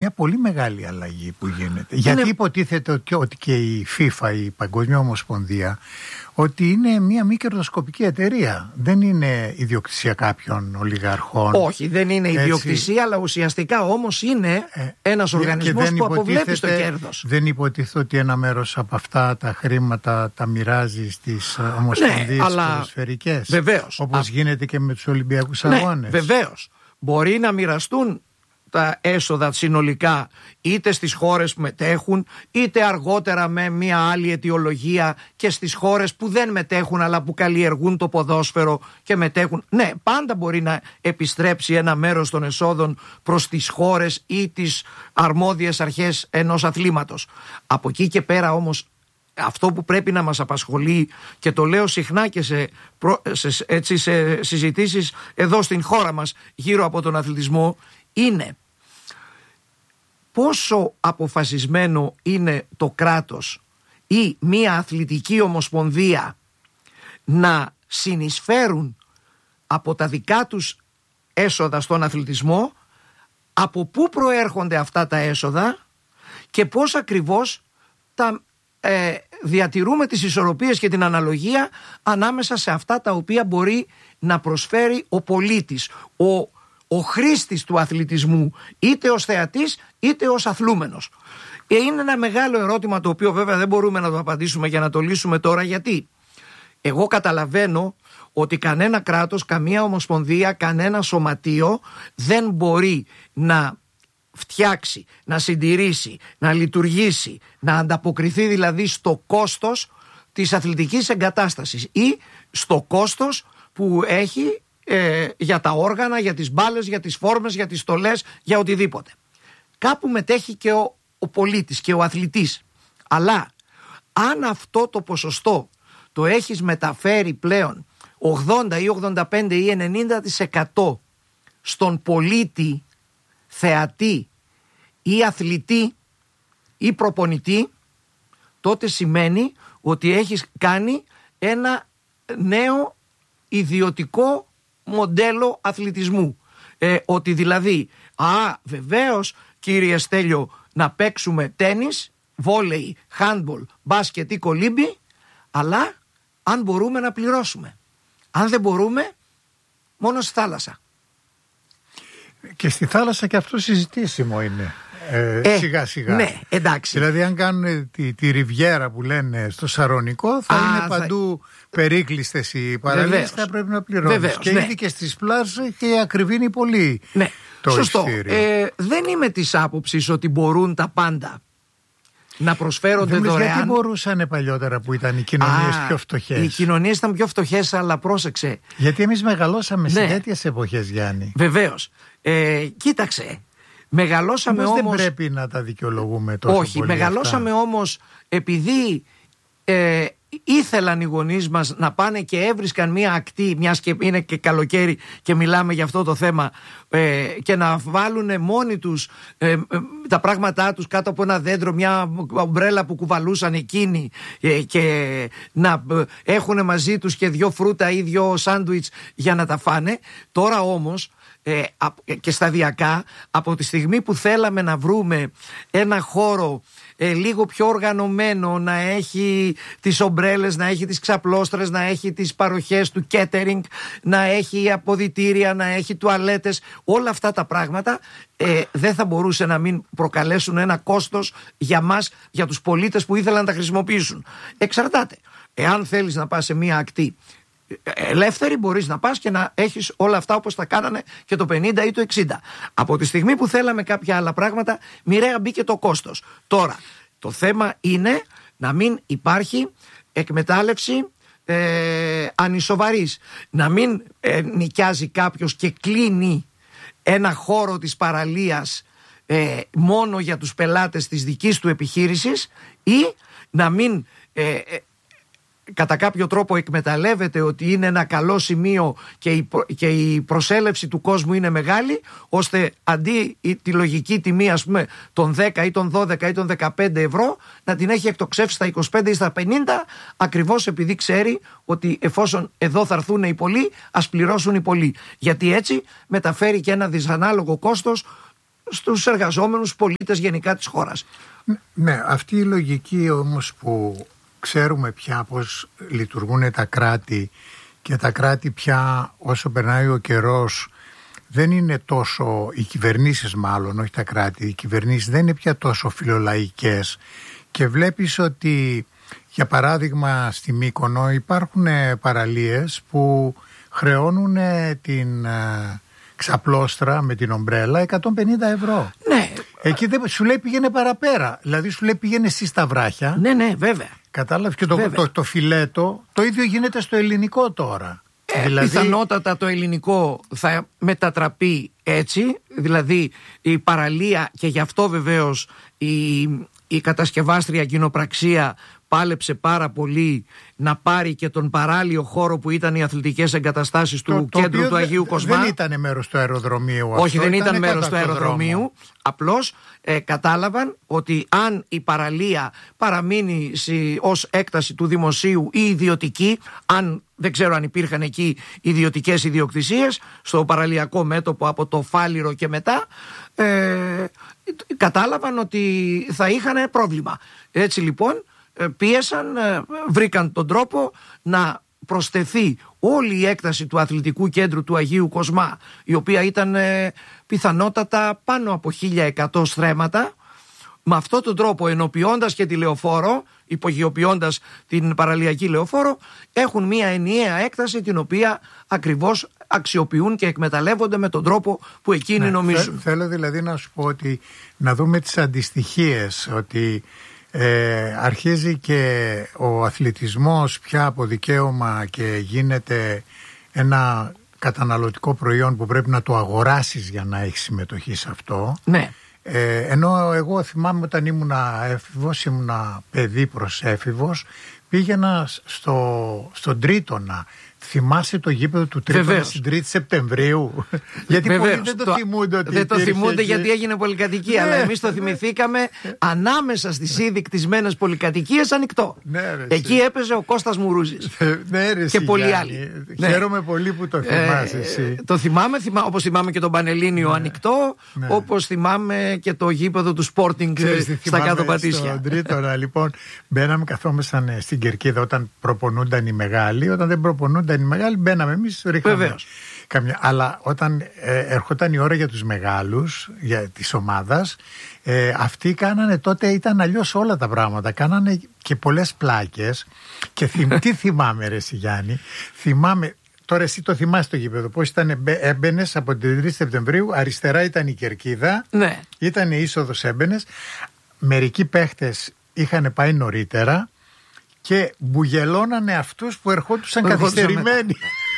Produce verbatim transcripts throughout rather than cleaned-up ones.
μια πολύ μεγάλη αλλαγή που γίνεται. Γιατί είναι... υποτίθεται ότι, ότι και η FIFA, η Παγκόσμια Ομοσπονδία, ότι είναι μια μη κερδοσκοπική εταιρεία. Δεν είναι ιδιοκτησία κάποιων ολιγαρχών. Όχι, δεν είναι έτσι. Ιδιοκτησία, αλλά ουσιαστικά όμως είναι ε, ένας οργανισμός που αποβλέπει το κέρδος. Δεν υποτίθεται ότι ένα μέρος από αυτά τα χρήματα τα μοιράζει στις ομοσπονδίες, ναι, αλλά... ποδοσφαιρικές. Βεβαίως. Όπως Α... γίνεται και με τους Ολυμπιακούς ναι, αγώνες. Βεβαίως. Μπορεί να μοιραστούν τα έσοδα συνολικά είτε στις χώρες που μετέχουν, είτε αργότερα με μια άλλη αιτιολογία και στις χώρες που δεν μετέχουν αλλά που καλλιεργούν το ποδόσφαιρο και μετέχουν. Ναι, πάντα μπορεί να επιστρέψει ένα μέρος των εσόδων προς τις χώρες ή τις αρμόδιες αρχές ενός αθλήματος. Από εκεί και πέρα όμως, αυτό που πρέπει να μας απασχολεί, και το λέω συχνά και σε, προ, σε, έτσι, σε συζητήσεις εδώ στην χώρα μας γύρω από τον αθλητισμό, είναι πόσο αποφασισμένο είναι το κράτος ή μία αθλητική ομοσπονδία να συνεισφέρουν από τα δικά τους έσοδα στον αθλητισμό, από πού προέρχονται αυτά τα έσοδα και πώς ακριβώς τα ε, διατηρούμε τις ισορροπίες και την αναλογία ανάμεσα σε αυτά τα οποία μπορεί να προσφέρει ο πολίτης, ο ο χρήστης του αθλητισμού, είτε ως θεατής είτε ως αθλούμενος. Είναι ένα μεγάλο ερώτημα, το οποίο βέβαια δεν μπορούμε να το απαντήσουμε και να το λύσουμε τώρα. Γιατί εγώ καταλαβαίνω ότι κανένα κράτος, καμία ομοσπονδία, κανένα σωματείο δεν μπορεί να φτιάξει, να συντηρήσει, να λειτουργήσει, να ανταποκριθεί δηλαδή στο κόστος της αθλητικής εγκατάστασης ή στο κόστος που έχει Ε, για τα όργανα, για τις μπάλες, για τις φόρμες, για τις στολές, για οτιδήποτε. Κάπου μετέχει και ο, ο πολίτης και ο αθλητής. Αλλά αν αυτό το ποσοστό το έχεις μεταφέρει πλέον ογδόντα ή ογδόντα πέντε ή ενενήντα τοις εκατό στον πολίτη, θεατή ή αθλητή ή προπονητή, τότε σημαίνει ότι έχεις κάνει ένα νέο ιδιωτικό μοντέλο αθλητισμού. Ε, ότι δηλαδή, α, βεβαίως κύριε Στέλιο, να παίξουμε τένις, βόλεϊ, χάντμπολ, μπάσκετ ή κολύμπι, αλλά αν μπορούμε να πληρώσουμε. Αν δεν μπορούμε, μόνο στη θάλασσα. Και στη θάλασσα και αυτό συζητήσιμο είναι. Ε, ε, σιγά σιγά. Ναι, εντάξει. Δηλαδή αν κάνουν τη, τη ριβιέρα που λένε στο Σαρονικό, θα Α, είναι παντού θα... περίκλειστες οι παραλίες, θα πρέπει να πληρώνεις. Και ναι. Ήδη και στις πλάζες και ακριβήνει πολύ, ναι. Το σωστό. ειστήριο. Ε, δεν είμαι της άποψης ότι μπορούν τα πάντα να προσφέρονται δεν δωρεάν. Γιατί μπορούσαν παλιότερα που ήταν οι κοινωνίες Α, πιο φτωχές. Οι κοινωνίες ήταν πιο φτωχές, αλλά πρόσεξε. Γιατί εμείς μεγαλώσαμε ναι. σε τέτοιες εποχές, Γιάννη. Βεβαίως. Ε, κοίταξε. Μεγαλώσαμε όμως όμως. Δεν πρέπει να τα δικαιολογούμε τόσο Όχι, πολύ. μεγαλώσαμε αυτά. όμως επειδή ε, ήθελαν οι γονείς μας να πάνε και έβρισκαν μία ακτή, μιας και είναι και καλοκαίρι και μιλάμε για αυτό το θέμα, ε, και να βάλουν μόνοι τους ε, ε, τα πράγματά τους κάτω από ένα δέντρο, μια ομπρέλα που κουβαλούσαν εκείνοι, ε, και να ε, έχουν μαζί τους και δυο φρούτα ή δυο σάντουιτς για να τα φάνε. Τώρα όμως ε, και σταδιακά, από τη στιγμή που θέλαμε να βρούμε ένα χώρο ε, λίγο πιο οργανωμένο, να έχει τις ομπρέλες, να έχει τις ξαπλώστρες, να έχει τις παροχές του catering, να έχει αποδυτήρια, να έχει τουαλέτες, όλα αυτά τα πράγματα ε, δεν θα μπορούσε να μην προκαλέσουν ένα κόστος για μας, για τους πολίτες που ήθελαν να τα χρησιμοποιήσουν. Εξαρτάται. Εάν θέλεις να πας σε μία ακτή ελεύθερη, μπορείς να πας και να έχεις όλα αυτά όπως τα κάνανε και το πενήντα ή το εξήντα. Από τη στιγμή που θέλαμε κάποια άλλα πράγματα, μοιραία μπήκε το κόστος. Τώρα, το θέμα είναι να μην υπάρχει εκμετάλλευση ε, ανισοβαρής. Να μην ε, νοικιάζει κάποιος και κλείνει ένα χώρο της παραλίας ε, μόνο για τους πελάτες της δικής του επιχείρησης, ή να μην ε, ε, κατά κάποιο τρόπο εκμεταλλεύεται ότι είναι ένα καλό σημείο και η, προ, και η προσέλευση του κόσμου είναι μεγάλη, ώστε αντί η, τη λογική τιμή, ας πούμε, των δέκα ή των δώδεκα ή των δεκαπέντε ευρώ, να την έχει εκτοξεύσει στα είκοσι πέντε ή στα πενήντα, ακριβώς επειδή ξέρει ότι εφόσον εδώ θα έρθουν οι πολλοί, ας πληρώσουν οι πολλοί. Γιατί έτσι μεταφέρει και ένα δυσανάλογο κόστος στους εργαζόμενους πολίτες γενικά της χώρας. Ναι, αυτή η λογική όμως που ξέρουμε πια πώς λειτουργούν τα κράτη και τα κράτη πια όσο περνάει ο καιρός δεν είναι τόσο, οι κυβερνήσεις μάλλον, όχι τα κράτη, οι κυβερνήσεις δεν είναι πια τόσο φιλολαϊκές και βλέπεις ότι για παράδειγμα στη Μύκονο υπάρχουν παραλίες που χρεώνουν την ξαπλώστρα με την ομπρέλα εκατόν πενήντα ευρώ. Ναι. Εκεί δεν, σου λέει πήγαινε παραπέρα. Δηλαδή σου λέει πήγαινε εσύ στα βράχια. Ναι, ναι, βέβαια. Κατάλαβες και το, το, το, το φιλέτο το ίδιο γίνεται στο ελληνικό τώρα. Ε, δηλαδή... Πιθανότατα το ελληνικό θα μετατραπεί έτσι. Δηλαδή η παραλία και γι' αυτό βεβαίως η, η κατασκευάστρια κοινοπραξία πάλεψε πάρα πολύ να πάρει και τον παράλιο χώρο που ήταν οι αθλητικές εγκαταστάσεις του το, το κέντρου του Αγίου Κοσμά. Δεν ήταν μέρος του αεροδρομίου. Όχι, αυτό, δεν ήταν, ήταν μέρος του αεροδρομίου. Απλώς ε, κατάλαβαν ότι αν η παραλία παραμείνει ως έκταση του δημοσίου ή ιδιωτική, αν δεν ξέρω αν υπήρχαν εκεί ιδιωτικές ιδιοκτησίες, στο παραλιακό μέτωπο από το Φάληρο και μετά, ε, κατάλαβαν ότι θα είχαν πρόβλημα. Έτσι λοιπόν πίεσαν, βρήκαν τον τρόπο να προσθεθεί όλη η έκταση του αθλητικού κέντρου του Αγίου Κοσμά, η οποία ήταν ε, πιθανότατα πάνω από χίλια εκατό στρέμματα. Με αυτόν τον τρόπο, ενοποιώντας και τη λεωφόρο, υπογειοποιώντας την παραλιακή λεωφόρο, έχουν μια ενιαία έκταση την οποία ακριβώς αξιοποιούν και εκμεταλλεύονται με τον τρόπο που εκείνοι ναι, νομίζουν. Θέ, θέλω δηλαδή να σου πω ότι να δούμε τις αντιστοιχίες, ότι Ε, αρχίζει και ο αθλητισμός πια από δικαίωμα και γίνεται ένα καταναλωτικό προϊόν που πρέπει να το αγοράσεις για να έχεις συμμετοχή σε αυτό. Ναι. Ε, ενώ εγώ θυμάμαι όταν ήμουνα έφηβος, ήμουνα παιδί προς έφηβος, πήγαινα στο, στον Τρίτονα. Θυμάσαι το γήπεδο του Τρίτονα στην τρίτη Σεπτεμβρίου? Γιατί Βεβαίως. πολλοί δεν το, το θυμούνται ότι δεν το θυμούνται εκεί. Γιατί έγινε πολυκατοικία. Αλλά εμείς το θυμηθήκαμε ανάμεσα στις ήδη κτισμένες πολυκατοικίες ανοιχτό. Ναι, ρε, εκεί εσύ. Έπαιζε ο Κώστας Μουρούζης. Ναι, ρε, και πολλοί άλλοι. Χαίρομαι ναι. πολύ που το θυμάσαι ε, εσύ. Το θυμάμαι, θυμά, όπως θυμάμαι και τον Πανελλήνιο ναι. ανοιχτό, ναι. όπως θυμάμαι και το γήπεδο του Sporting στα κάτω Πατήσια. Στον Τρίτονα λοιπόν μπαίναμε, καθόμασταν στην κερκίδα όταν προπονούνταν οι μεγάλοι, όταν δεν προπονούνταν οι μεγάλοι μπαίναμε εμείς, ρίχναμε καμιά. Αλλά όταν ε, ερχόταν η ώρα για τους μεγάλους, για της ομάδας, ε, αυτοί κάνανε τότε, ήταν αλλιώς όλα τα πράγματα, κάνανε και πολλές πλάκες και θυμ, τι θυμάμαι ρε εσύ Γιάννη, θυμάμαι, τώρα εσύ το θυμάσαι το γήπεδο, πώς ήταν, έμπαινες από την τρίτη Σεπτεμβρίου, αριστερά ήταν η κερκίδα, ναι. ήταν η είσοδος, έμπαινες, μερικοί παίχτες είχαν πάει νωρίτερα και μπουγελώνανε αυτούς που ερχόντουσαν καθυστερημένοι.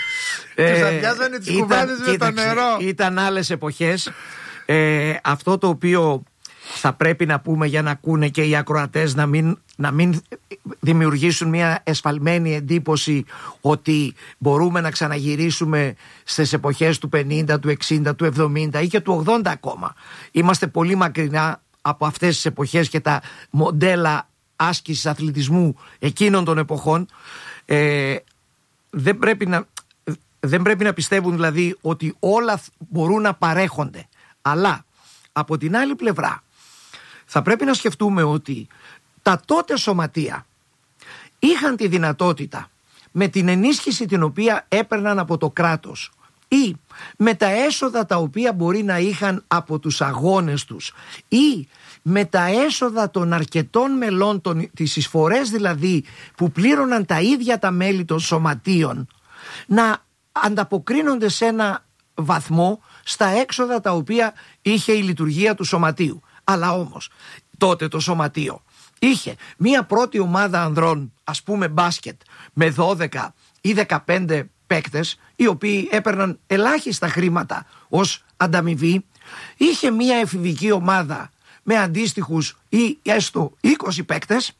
Ε, τους αδειάζανε τις κουβάδες με το νερό. Ήταν άλλες εποχές. Ε, αυτό το οποίο θα πρέπει να πούμε για να ακούνε και οι ακροατές, να μην, να μην δημιουργήσουν μια εσφαλμένη εντύπωση ότι μπορούμε να ξαναγυρίσουμε στις εποχές του πενήντα, του εξήντα, του εβδομήντα ή και του ογδόντα ακόμα. Είμαστε πολύ μακρινά από αυτές τις εποχές και τα μοντέλα άσκησης αθλητισμού εκείνων των εποχών. Ε, δεν πρέπει να δεν πρέπει να πιστεύουν δηλαδή ότι όλα μπορούν να παρέχονται, αλλά από την άλλη πλευρά θα πρέπει να σκεφτούμε ότι τα τότε σωματεία είχαν τη δυνατότητα με την ενίσχυση την οποία έπαιρναν από το κράτος ή με τα έσοδα τα οποία μπορεί να είχαν από τους αγώνες τους ή με τα έσοδα των αρκετών μελών, των, τις εισφορές δηλαδή που πλήρωναν τα ίδια τα μέλη των σωματείων, να ανταποκρίνονται σε ένα βαθμό στα έξοδα τα οποία είχε η λειτουργία του σωματείου. Αλλά όμως τότε το σωματείο είχε μία πρώτη ομάδα ανδρών, ας πούμε μπάσκετ, με δώδεκα ή δεκαπέντε παίκτες, οι οποίοι έπαιρναν ελάχιστα χρήματα ως ανταμοιβή. Είχε μία εφηβική ομάδα με αντίστοιχους ή έστω είκοσι παίκτες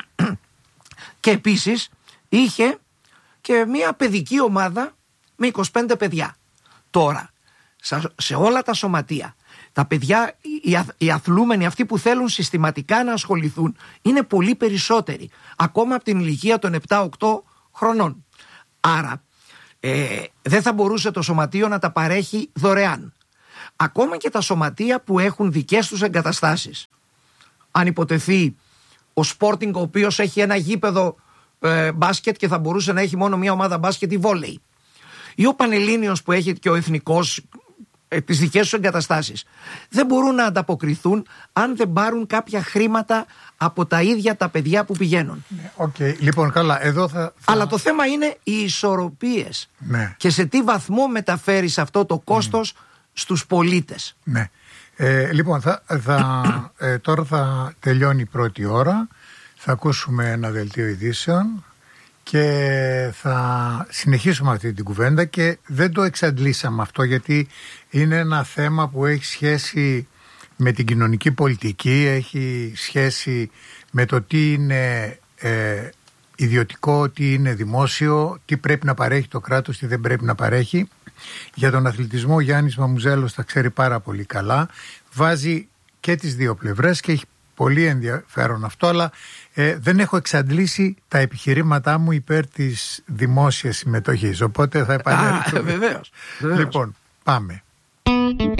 και επίσης είχε και μία παιδική ομάδα με είκοσι πέντε παιδιά. Τώρα, σε όλα τα σωματεία, τα παιδιά, οι αθλούμενοι, αυτοί που θέλουν συστηματικά να ασχοληθούν, είναι πολύ περισσότεροι, ακόμα από την ηλικία των επτά οκτώ χρονών. Άρα, ε, δεν θα μπορούσε το σωματείο να τα παρέχει δωρεάν. ακόμα και τα σωματεία που έχουν δικές τους εγκαταστάσεις. Αν υποτεθεί ο Sporting, ο οποίος έχει ένα γήπεδο ε, μπάσκετ και θα μπορούσε να έχει μόνο μια ομάδα μπάσκετ ή βόλεϊ, ή ο Πανελλήνιος που έχει και ο Εθνικός ε, τις δικές τους εγκαταστάσεις, δεν μπορούν να ανταποκριθούν αν δεν πάρουν κάποια χρήματα από τα ίδια τα παιδιά που πηγαίνουν. Okay. Λοιπόν, καλά, εδώ θα, θα... Αλλά το θέμα είναι οι ισορροπίες. Ναι. Και σε τι βαθμό μεταφέρεις αυτό το κόστος mm. στους πολίτες. Ναι. Ε, λοιπόν, θα, θα, ε, τώρα θα τελειώνει η πρώτη ώρα. Θα ακούσουμε ένα δελτίο ειδήσεων και θα συνεχίσουμε αυτή την κουβέντα, και δεν το εξαντλήσαμε αυτό, γιατί είναι ένα θέμα που έχει σχέση με την κοινωνική πολιτική, έχει σχέση με το τι είναι ε, ιδιωτικό, τι είναι δημόσιο, τι πρέπει να παρέχει το κράτος, τι δεν πρέπει να παρέχει. Για τον αθλητισμό ο Γιάννης Μαμουζέλος τα ξέρει πάρα πολύ καλά, βάζει και τις δύο πλευρές και έχει πολύ ενδιαφέρον αυτό, αλλά ε, δεν έχω εξαντλήσει τα επιχειρήματά μου υπέρ της δημόσιας συμμετοχής, οπότε θα επανέλθω. Βεβαίως. Λοιπόν, πάμε.